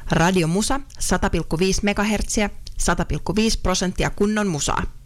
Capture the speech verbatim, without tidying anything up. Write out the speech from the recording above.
Radio Musa sata pilkku viisi megahertsiä, sata pilkku viisi prosenttia kunnon musaa.